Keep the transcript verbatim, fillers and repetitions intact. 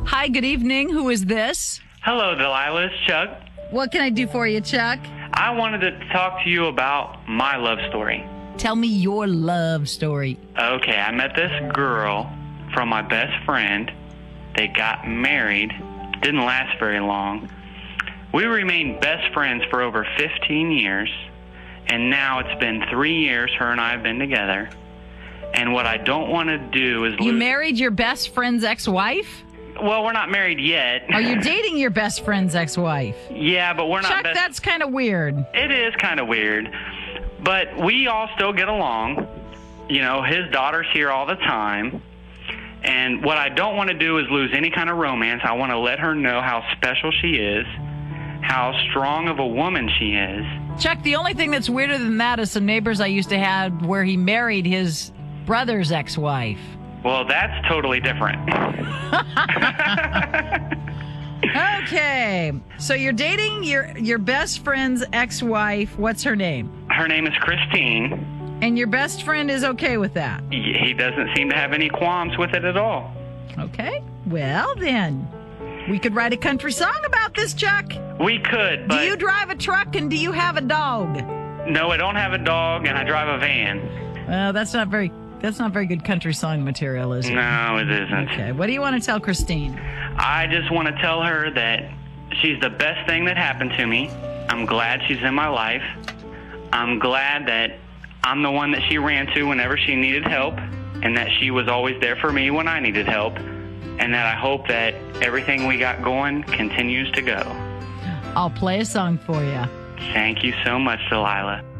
Hi, good evening. Who is this? Hello, Delilah. It's Chuck. What can I do for you, Chuck? I wanted to talk to you about my love story. Tell me your love story. Okay, I met this girl from my best friend. They got married. Didn't last very long. We remained best friends for over fifteen years, and now it's been three years her and I have been together. And what I don't want to do is You lose... married your best friend's ex-wife? Well, we're not married yet. Are you dating your best friend's ex-wife? Yeah, but we're not Chuck, best... that's kind of weird. It is kind of weird. But we all still get along. You know, his daughter's here all the time. And what I don't want to do is lose any kind of romance. I want to let her know how special she is, how strong of a woman she is. Chuck, the only thing that's weirder than that is some neighbors I used to have where he married his brother's ex-wife. Well, that's totally different. Okay, so you're dating your your best friend's ex-wife. What's her name? Her name is Christine. And your best friend is okay with that? He doesn't seem to have any qualms with it at all. Okay, well then, we could write a country song about this, Chuck. We could, but... Do you drive a truck and do you have a dog? No, I don't have a dog, and I drive a van. Well, that's not very that's not very good country song material, is it? No, it isn't. Okay, what do you want to tell Christine? I just want to tell her that she's the best thing that happened to me. I'm glad she's in my life. I'm glad that I'm the one that she ran to whenever she needed help, and that she was always there for me when I needed help, and that I hope that everything we got going continues to go. I'll play a song for you. Thank you so much, Delilah.